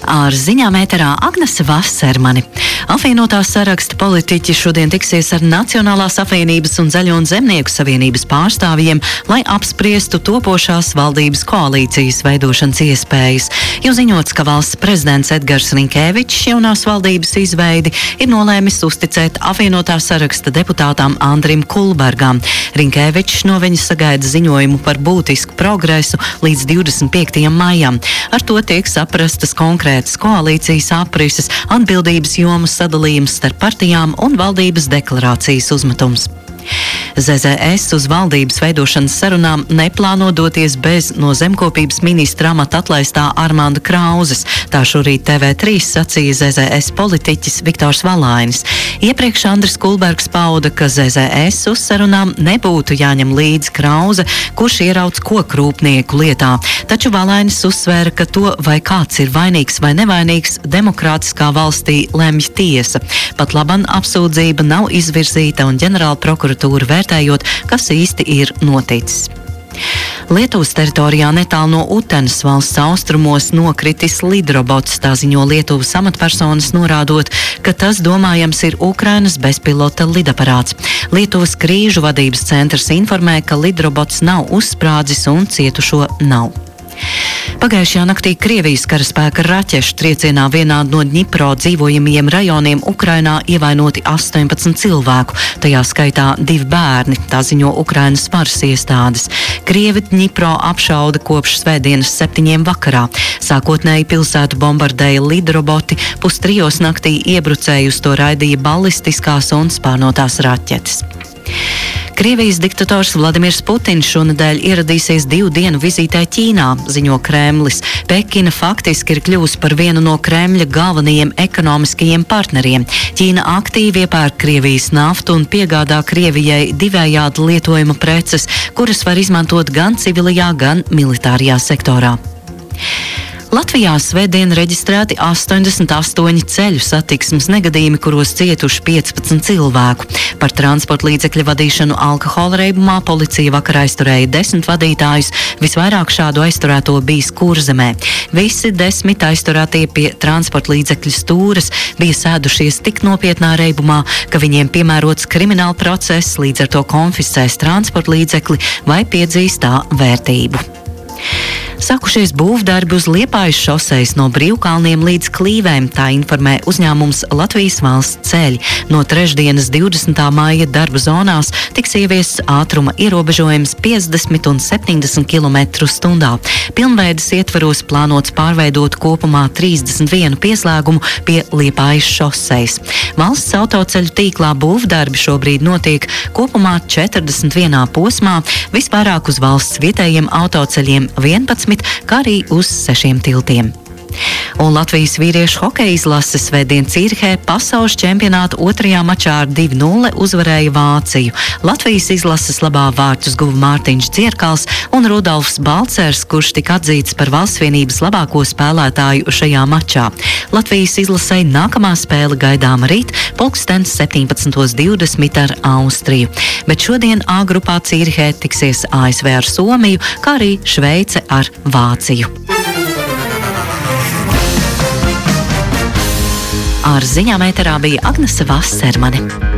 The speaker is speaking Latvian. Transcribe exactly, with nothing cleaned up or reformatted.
Ar ziņām ēterā Agnese Vasermani. Apvienotās saraksta politiķi šodien tiksies ar Nacionālās apvienības un Zaļo un Zemnieku savienības pārstāvjiem, lai apspriestu topošās valdības koalīcijas veidošanas iespējas. Jau ziņots, ka valsts prezidents Edgars Rinkēvičs jaunās valdības izveidi ir nolēmis uzticēt apvienotā saraksta deputātām Andrim Kulbergam. Rinkēvičs no viņa sagaida ziņojumu par būtisku progresu līdz divdesmit piektajam maijam. Ar to tiek saprastas konkrētas koalīcijas aprises, atbildības jomas sadalījums starp partijām un valdības deklarācijas uzmetums. Z Z S uz valdības veidošanas sarunām neplāno doties bez no zemkopības ministra amata atlaistā Armanda Krauzes. Tā šorīt T V trīs sacīja Z Z S politiķis Viktors Valainis. Iepriekš Andris Kulbergs pauda, ka Z Z S uz sarunām nebūtu jāņem līdzi Krauze, kurš ierauc kokrūpnieku lietā. Taču Valainis uzsvēra, ka to, vai kāds ir vainīgs vai nevainīgs, demokrātiskā valstī lemj tiesa. Pat laban apsūdzība nav izvirzīta un ģenerāla prokuratūra vērtējot, kas īsti ir noticis. Lietuvas teritorijā netālu no Utenas valsts austrumos nokritis lidrobots, tā ziņo Lietuvas amatpersonas, norādot, ka tas domājams ir Ukrainas bezpilota lidaparāts. Lietuvas krīžu vadības centrs informē, ka lidrobots nav uzsprādzis un cietušo nav. Pagājušajā naktī Krievijas karaspēka raķešu triecienā vienā no Dņipro dzīvojamajiem rajoniem Ukrainā ievainoti astoņpadsmit cilvēku, tajā skaitā divi bērni, tā ziņo Ukrainas varas iestādes. Krievi Dņipro apšauda kopš svētdienas septiņiem vakarā. Sākotnēji pilsētu bombardēja lidroboti, pustrijos naktī iebrucēji uz to raidīja ballistiskās un spārnotās raķetes. Krievijas diktators Vladimirs Putins šonedēļ ieradīsies divu dienu vizītē Ķīnā, ziņo Kremlis. Pekina faktiski ir kļuvusi par vienu no Kremļa galvenajiem ekonomiskajiem partneriem. Ķīna aktīvi iepērk Krievijas naftu un piegādā Krievijai divējādi lietojuma preces, kuras var izmantot gan civilajā, gan militārajā sektorā. Latvijā svētdien reģistrēti astoņdesmit astoņi ceļu satiksmes negadījumi, kuros cietuši piecpadsmit cilvēku. Par transporta līdzekļa vadīšanu alkohola reibumā policija vakar aizturēja desmit vadītājus, visvairāk šādu aizturēto bijis Kurzemē. Visi desmit aizturētie pie transporta līdzekļa stūres bija sēdušies tik nopietnā reibumā, ka viņiem piemērots krimināla process, līdz ar to konfiscēs transporta līdzekli vai piedzīs tā vērtību. Sākušies būvdarbi uz Liepājas šosejas no Brīvkalniem līdz Klīvēm, tā informē uzņēmums Latvijas valsts ceļi. No trešdienas divdesmitā maija darba zonās tiks ieviests ātruma ierobežojums piecdesmit un septiņdesmit kilometru stundā. Pilnveides ietvaros plānots pārveidot kopumā trīsdesmit vienu pieslēgumu pie Liepājas šosejas. Valsts autoceļu tīklā būvdarbi šobrīd notiek kopumā četrdesmit vienā posmā, visvairāk uz valsts vietējiem autoceļiem vienpadsmit, kā arī uz sešiem tiltiem. Un Latvijas vīriešu hokeja izlase svētdien Cīrihē pasaules čempionāta otrajā mačā ar divi nulle uzvarēja Vāciju. Latvijas izlases labā vārtus guva Mārtiņš Dzierkals un Rudolfs Balcers, kurš tika atzīts par valstsvienības labāko spēlētāju šajā mačā. Latvijas izlasei nākamā spēle gaidāma rīt, pulkstens septiņpadsmit divdesmit ar Austriju. Bet šodien A grupā Cīrihē tiksies A S V ar Somiju, kā arī Šveice ar Vāciju. Ar ziņām ēterā bija Agnese Vasermani.